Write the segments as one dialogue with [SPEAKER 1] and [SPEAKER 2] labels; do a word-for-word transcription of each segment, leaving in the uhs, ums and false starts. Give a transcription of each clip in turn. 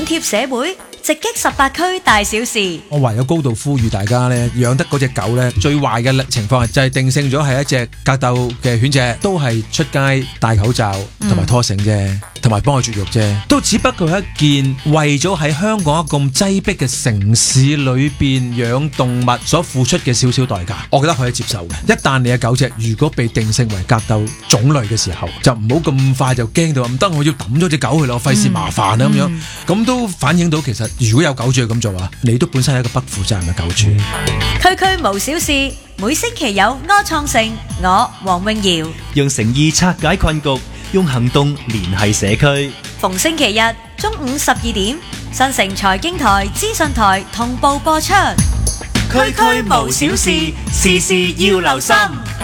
[SPEAKER 1] 貼社會，直擊十八區大小事。
[SPEAKER 2] 我唯有高度呼籲大家咧，養得嗰隻狗咧，最壞嘅情況就係定性咗係一隻格鬥嘅犬隻，都係出街戴口罩同埋拖繩啫，同埋幫佢絕育啫，都只不過係一件為咗喺香港咁擠迫嘅城市裏邊養動物所付出嘅少少代價，我覺得可以接受嘅。一旦你嘅狗隻如果被定性為格鬥種類嘅時候，就唔好咁快就驚到唔得，我要抌咗隻狗去咯，費事麻煩啊咁、嗯、樣，咁都反映到其實如果有狗主咁做啊，你都本身係一個不負責任嘅狗主。
[SPEAKER 1] 區區無小事，每星期有柯創盛，我黃詠瑤，
[SPEAKER 3] 用誠意拆解困局，用行動聯繫社區。
[SPEAKER 1] 逢星期日中午十二點，新城財經台、資訊台同步播出。區區無小事，事事要留心。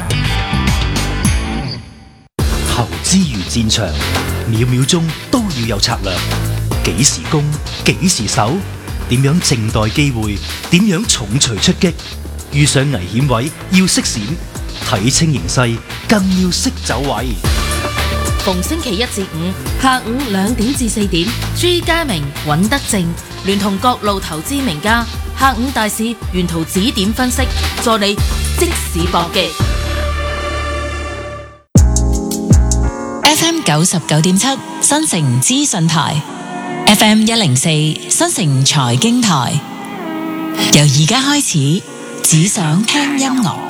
[SPEAKER 3] 投資如戰場，秒秒鐘都要有策略。幾時攻，幾時守，點樣靜待機會，點樣重錘出擊。遇上危險位要識閃，睇清形勢更要識走位。
[SPEAKER 4] 逢星期一至五下午兩點至四點，朱家明、尹德正聯同各路投資名家，下午大市沿途指點分析，助你即市搏擊。
[SPEAKER 5] F M 九十九點七新城資訊台， F M 一零四新城財經台，由而家開始，只想聽音樂。